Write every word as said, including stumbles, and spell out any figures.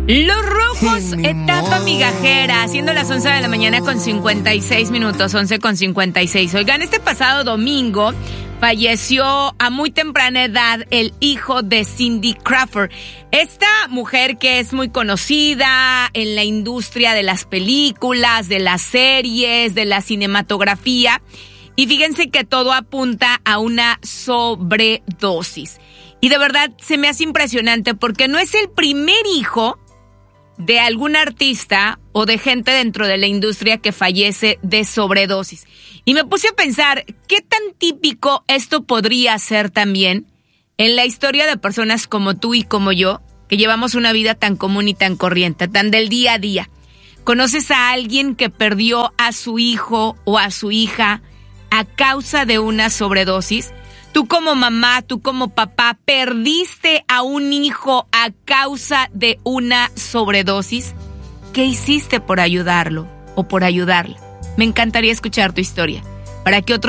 Los Rojos, etapa migajera, siendo las once de la mañana con cincuenta y seis minutos, once con cincuenta y seis. Oigan, este pasado domingo falleció a muy temprana edad el hijo de Cindy Crawford. Esta mujer que es muy conocida en la industria de las películas, de las series, de la cinematografía. Y fíjense que todo apunta a una sobredosis. Y de verdad se me hace impresionante porque no es el primer hijo de algún artista o de gente dentro de la industria que fallece de sobredosis. Y me puse a pensar, ¿qué tan típico esto podría ser también en la historia de personas como tú y como yo, que llevamos una vida tan común y tan corriente, tan del día a día? ¿Conoces a alguien que perdió a su hijo o a su hija a causa de una sobredosis? Tú como mamá, tú como papá, ¿perdiste a un hijo a causa de una sobredosis? ¿Qué hiciste por ayudarlo o por ayudarla? Me encantaría escuchar tu historia para que otros